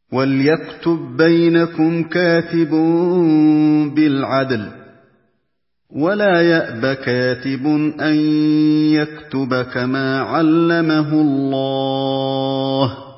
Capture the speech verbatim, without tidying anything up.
وَلْيَكْتُب بَّيْنَكُمْ كَاتِبٌ بِالْعَدْلِ ۚ وَلَا يَأْبَ كَاتِبٌ أَن يَكْتُبَ كَمَا عَلَّمَهُ اللَّهُ